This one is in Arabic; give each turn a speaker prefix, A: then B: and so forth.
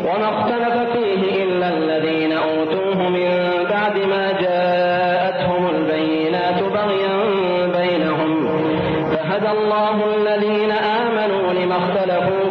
A: وما اختلف فيه إلا الذين أوتوه من بعد ما جاءتهم البينات بغيا بينهم فهدى الله الذين آمنوا لما اختلفوا